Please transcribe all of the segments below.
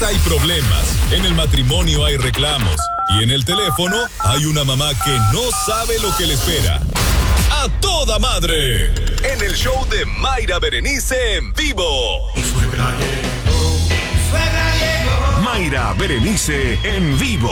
hay problemas, en el matrimonio hay reclamos y en el teléfono hay una mamá que no sabe lo que le espera. ¡A toda madre! En el show de Mayra Berenice en vivo. Mi suegra llegó. Mayra Berenice en vivo.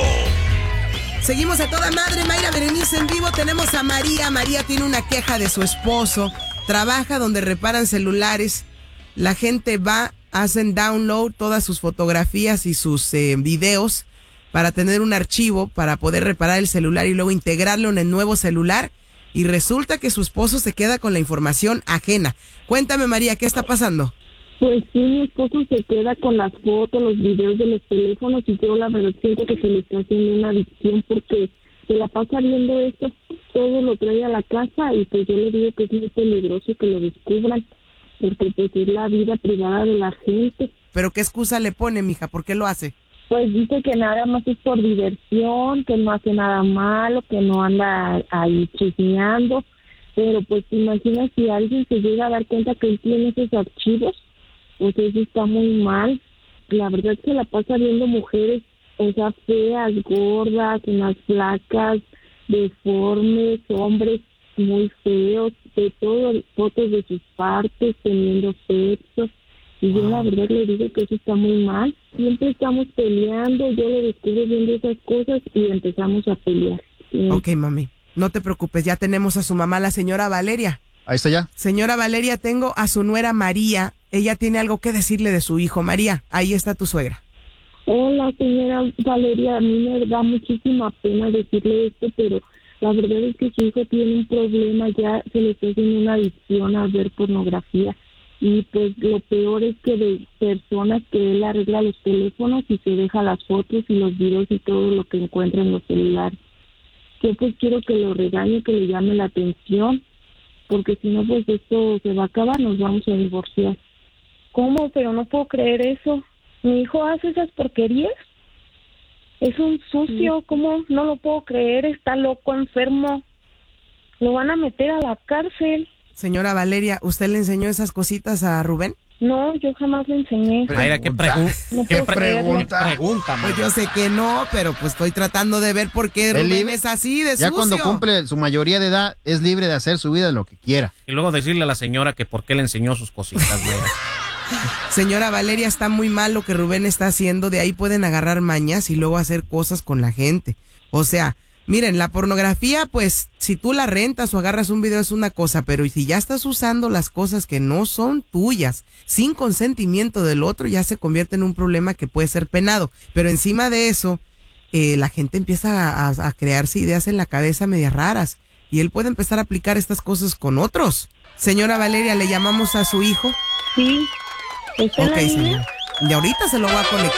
Seguimos a toda madre, Mayra Berenice en vivo. Tenemos a María. María tiene una queja de su esposo. Trabaja donde reparan celulares. La gente va, hacen download todas sus fotografías y sus videos para tener un archivo para poder reparar el celular y luego integrarlo en el nuevo celular. Y resulta que su esposo se queda con la información ajena. Cuéntame, María, ¿qué está pasando? Pues sí, mi esposo se queda con las fotos, los videos de los teléfonos y yo la verdad siento que se le está haciendo una adicción porque se la pasa viendo esto, todo lo trae a la casa y pues yo le digo que es muy peligroso que lo descubran porque pues es la vida privada de la gente. ¿Pero qué excusa le pone, mija? ¿Por qué lo hace? Pues dice que nada más es por diversión, que no hace nada malo, que no anda ahí chismeando, pero pues te imaginas si alguien se llega a dar cuenta que él tiene esos archivos, pues eso está muy mal. La verdad es que la pasa viendo mujeres, o sea, feas, gordas, unas flacas, deformes, hombres muy feos, de todo, fotos de sus partes, teniendo sexo. Y yo la verdad le digo que eso está muy mal. Siempre estamos peleando, yo le descubro viendo esas cosas y empezamos a pelear. Ok, mami, no te preocupes, ya tenemos a su mamá, la señora Valeria. Ahí está ya. Señora Valeria, tengo a su nuera María. Ella tiene algo que decirle de su hijo. María, ahí está tu suegra. Hola, señora Valeria, a mí me da muchísima pena decirle esto, pero la verdad es que su hijo tiene un problema, ya se le está haciendo una adicción a ver pornografía. Y pues lo peor es que de personas que él arregla los teléfonos y se deja las fotos y los videos y todo lo que encuentra en los celulares. Yo pues quiero que lo regañe, que le llame la atención, porque si no pues esto se va a acabar, nos vamos a divorciar. ¿Cómo? Pero no puedo creer eso. ¿Mi hijo hace esas porquerías? Es un sucio, ¿cómo? No lo puedo creer, está loco, enfermo. Lo van a meter a la cárcel. Señora Valeria, ¿usted le enseñó esas cositas a Rubén? No, yo jamás le enseñé. Mayra, ¿qué pregunta? Pues yo sé que no, pero pues estoy tratando de ver por qué Rubén es así de sucio. Ya cuando cumple su mayoría de edad, es libre de hacer su vida lo que quiera. Y luego decirle a la señora que por qué le enseñó sus cositas, güey. Señora Valeria, está muy mal lo que Rubén está haciendo. De ahí pueden agarrar mañas y luego hacer cosas con la gente. O sea, miren, la pornografía, pues, si tú la rentas o agarras un video es una cosa, pero si ya estás usando las cosas que no son tuyas, sin consentimiento del otro, ya se convierte en un problema que puede ser penado. Pero encima de eso, la gente empieza a crearse ideas en la cabeza medias raras y él puede empezar a aplicar estas cosas con otros. Señora Valeria, ¿le llamamos a su hijo? Sí. ¿Está en la línea? Señora. Y ahorita se lo voy a conectar.